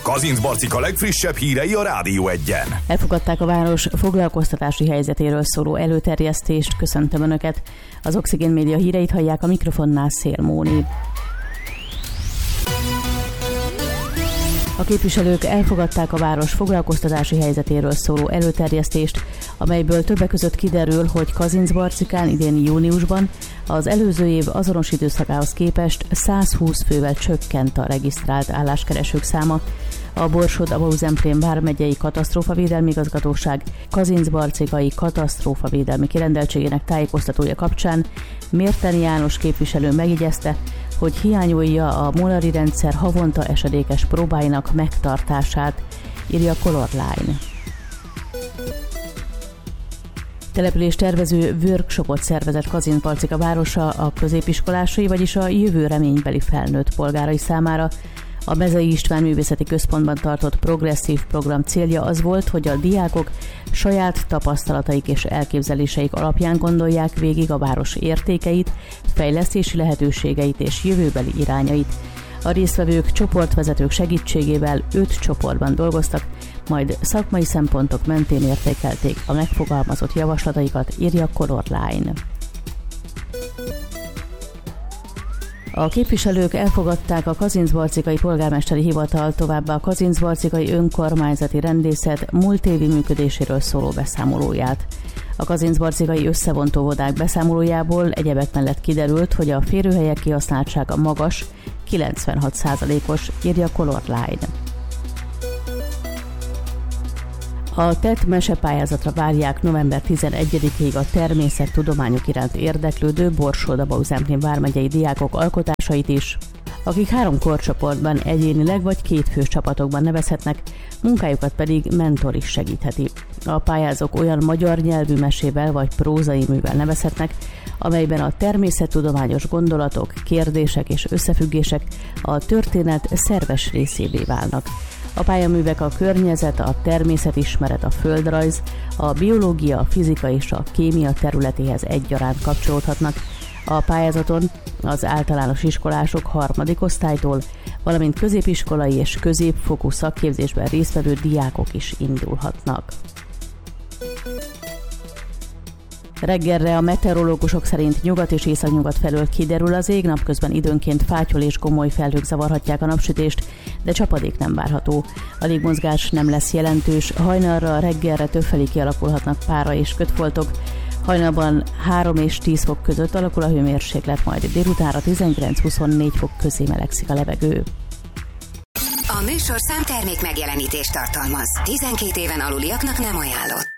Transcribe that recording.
Kazincbarcika legfrissebb hírei a Rádió Egyen. Elfogadták a város foglalkoztatási helyzetéről szóló előterjesztést. Köszöntöm Önöket. Az Oxigén Média híreit hallják, a mikrofonnál Szél Móni. A képviselők elfogadták a város foglalkoztatási helyzetéről szóló előterjesztést, amelyből többek között kiderül, hogy Kazincbarcikán idén júniusban az előző év azonos időszakához képest 120 fővel csökkent a regisztrált álláskeresők száma. A Borsod-Abaúj-Zemplén vármegyei katasztrófavédelmi igazgatóság kazincbarcikai katasztrófavédelmi kirendeltségének tájékoztatója kapcsán Mérteni János képviselő megjegyezte, hogy hiányolja a molari rendszer havonta esedékes próbáinak megtartását, írja Color Line. Település tervező workshopot szervezett Kazincbarcika városa a középiskolásai, vagyis a jövő reménybeli felnőtt polgárai számára. A Mezei István Művészeti Központban tartott progresszív program célja az volt, hogy a diákok saját tapasztalataik és elképzeléseik alapján gondolják végig a város értékeit, fejlesztési lehetőségeit és jövőbeli irányait. A résztvevők csoportvezetők segítségével 5 csoportban dolgoztak, majd szakmai szempontok mentén értékelték a megfogalmazott javaslataikat, írja Color Line. A képviselők elfogadták a Kazincbarcikai Polgármesteri Hivatal, továbbá a Kazincbarcikai Önkormányzati Rendészet múlt évi működéséről szóló beszámolóját. A kazincbarcikai összevontóvodák beszámolójából egyebek mellett kiderült, hogy a férőhelyek kihasználtsága magas, 96%-os, írja Color Line. A TET mesepályázatra várják november 11-ig a természettudományok iránt érdeklődő Borsod-Abaúj-Zemplén vármegyei diákok alkotásait is, akik 3 korcsoportban egyénileg vagy 2 fős csapatokban nevezhetnek, munkájukat pedig mentor is segítheti. A pályázók olyan magyar nyelvű mesével vagy prózai művel nevezhetnek, amelyben a természettudományos gondolatok, kérdések és összefüggések a történet szerves részévé válnak. A pályaművek a környezet, a természetismeret, a földrajz, a biológia, a fizika és a kémia területéhez egyaránt kapcsolódhatnak. A pályázaton az általános iskolások 3. osztálytól, valamint középiskolai és középfokú szakképzésben résztvevő diákok is indulhatnak. Reggelre a meteorológusok szerint nyugat és északnyugat felől kiderül az ég, napközben időnként fátyol és gomoly felhők zavarhatják a napsütést, de csapadék nem várható. A légmozgás nem lesz jelentős, hajnalra, reggelre többfelé kialakulhatnak pára és kötfoltok. Hajnalban 3 és 10 fok között alakul a hőmérséklet, majd délutánra 19-24 fok közé melegszik a levegő. A műsorszám termék megjelenítést tartalmaz. 12 éven aluliaknak nem ajánlott.